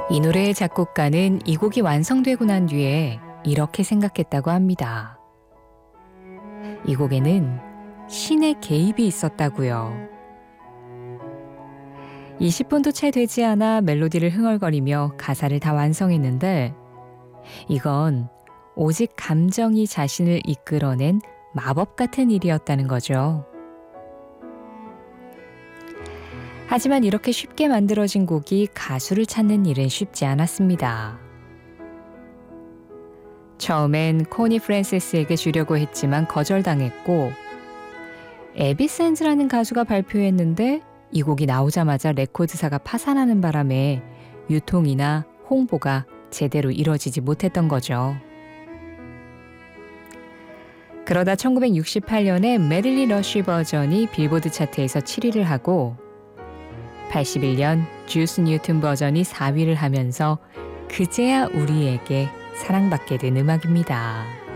이 노래의 작곡가는 이 곡이 완성되고 난 뒤에 이렇게 생각했다고 합니다. 이 곡에는 신의 개입이 있었다고요. 20분도 채 되지 않아 멜로디를 흥얼거리며 가사를 다 완성했는데 이건 오직 감정이 자신을 이끌어낸 마법 같은 일이었다는 거죠. 하지만 이렇게 쉽게 만들어진 곡이 가수를 찾는 일은 쉽지 않았습니다. 처음엔 코니 프랜시스에게 주려고 했지만 거절당했고 에비 샌즈라는 가수가 발표했는데 이 곡이 나오자마자 레코드사가 파산하는 바람에 유통이나 홍보가 제대로 이뤄지지 못했던 거죠. 그러다 1968년에 메릴리 러쉬 버전이 빌보드 차트에서 7위를 하고 81년 주스 뉴튼 버전이 4위를 하면서 그제야 우리에게 사랑받게 된 음악입니다.